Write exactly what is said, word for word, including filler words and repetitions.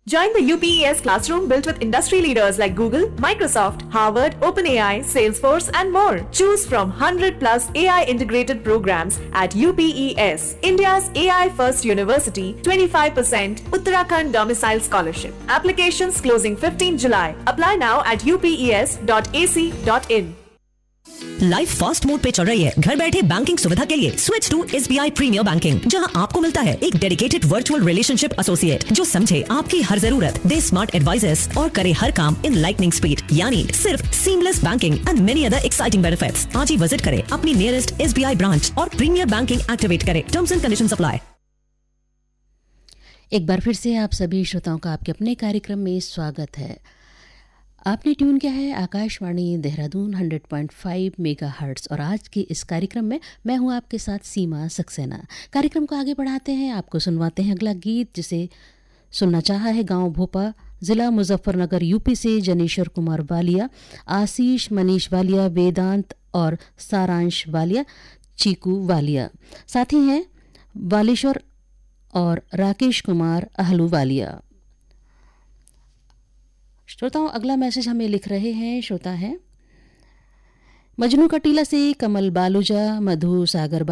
Join the U P E S classroom built with industry leaders like Google, Microsoft, Harvard, OpenAI, Salesforce, and more. Choose from one hundred plus A I integrated programs at U P E S, India's A I first university. twenty-five percent Uttarakhand domicile scholarship. Applications closing fifteenth July. Apply now at u p e s dot a c dot in. Life fast mode पे चल रही है। घर बैठे banking सुविधा के लिए switch to S B I premiere banking, जहां आपको मिलता है एक डेडिकेटेड वर्चुअल रिलेशनशिप एसोसिएट जो समझे आपकी हर जरूरत, दे स्मार्ट एडवाइजर्स और करे हर काम इन लाइटनिंग स्पीड, यानी सिर्फ seamless banking and many other exciting benefits. आज ही विजिट करें अपनी nearest S B I branch और प्रीमियर बैंकिंग एक्टिवेट करें। Terms and conditions apply. एक बार फिर से आप सभी श्रोताओं का आपके अपने कार्यक्रम में स्वागत है। आपने ट्यून किया है Akashvani Dehradun hundred point five megahertz और आज के इस कार्यक्रम में मैं हूं आपके साथ सीमा सक्सेना। कार्यक्रम को आगे बढ़ाते हैं, आपको सुनवाते हैं अगला गीत जिसे सुनना चाहा है गांव भोपा, ज़िला मुजफ्फरनगर, यूपी से जनेश्वर कुमार वालिया, आशीष मनीष वालिया, वेदांत और सारांश वालिया, चीकू वालिया। साथ ही हैं वालेश्वर और राकेश कुमार अहलू वालिया। श्रोताओं, अगला मैसेज हमें लिख रहे हैं, श्रोता हैं मजनू कटीला से कमल बालूजा, मधु सागर